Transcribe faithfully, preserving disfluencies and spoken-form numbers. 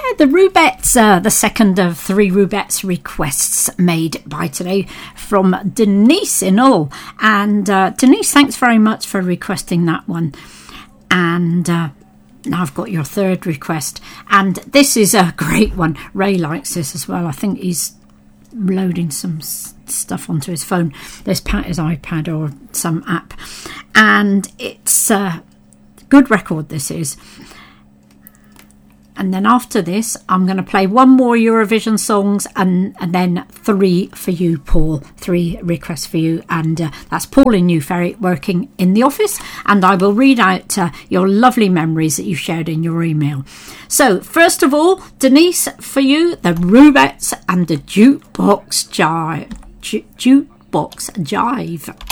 the Rubettes, uh, the second of three Rubettes requests made by today from Denise in Hull. And uh, Denise, thanks very much for requesting that one. And uh, now I've got your third request. And this is a great one. Ray likes this as well. I think he's loading some s- stuff onto his phone. There's his iPad or some app. And it's a good record, this is. And then after this, I'm going to play one more Eurovision songs and, and then three for you, Paul. Three requests for you. And uh, that's Paul in New Ferry working in the office. And I will read out uh, your lovely memories that you shared in your email. So, first of all, Denise, for you, the Rubettes and the Jukebox Jive. Ju- Jukebox Jive.